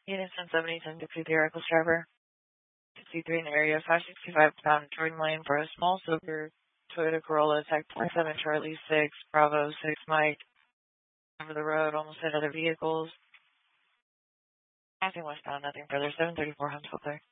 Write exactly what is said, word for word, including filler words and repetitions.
Units one seventy, ten sixty-three, reckless driver. sixty-three in the area, five sixty-five pound Jordan Lane for a small silver Toyota Corolla, tech twenty-seven Charlie six, Bravo six Mike. Over the road, almost hit other vehicles. Passing westbound, nothing further, seven thirty-four Huntsville clear.